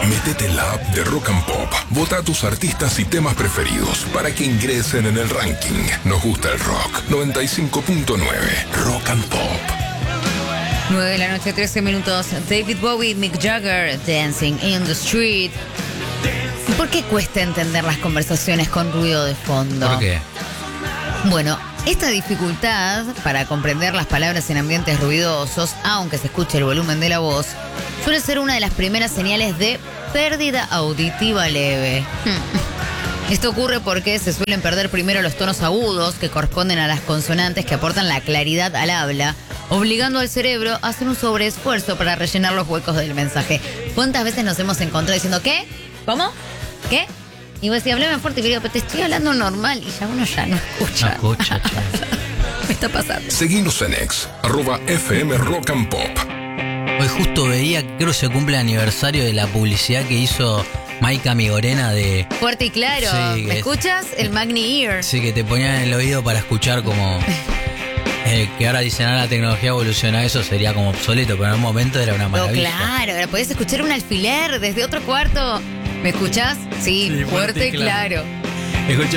Métete en la app de Rock and Pop. Vota a tus artistas y temas preferidos para que ingresen en el ranking. Nos gusta el rock. 95.9 Rock and Pop. 9 de la noche, 13 minutos. David Bowie, Mick Jagger, Dancing in the Street. ¿Por qué cuesta entender las conversaciones con ruido de fondo? ¿Por qué? Bueno, esta dificultad para comprender las palabras en ambientes ruidosos, aunque se escuche el volumen de la voz, suele ser una de las primeras señales de pérdida auditiva leve. Esto ocurre porque se suelen perder primero los tonos agudos que corresponden a las consonantes que aportan la claridad al habla, obligando al cerebro a hacer un sobreesfuerzo para rellenar los huecos del mensaje. ¿Cuántas veces nos hemos encontrado diciendo ¿qué? ¿Cómo? ¿Qué? Y vos decís, hablame fuerte, y digo, pero te estoy hablando normal, y ya uno ya no escucha. No escucha, Me está pasando. Seguinos en X, @FM Rock and Pop. Hoy justo veía, creo que se cumple el aniversario de la publicidad que hizo Maika Migorena de... Fuerte y claro. Sí, ¿Me escuchas? El Magni Ear. Sí, que te ponían en el oído para escuchar como... que ahora dicen, la tecnología evoluciona, eso sería como obsoleto, pero en un momento era una maravilla. Claro, ahora podés escuchar un alfiler desde otro cuarto. ¿Me escuchás? Sí, fuerte y claro. Escuché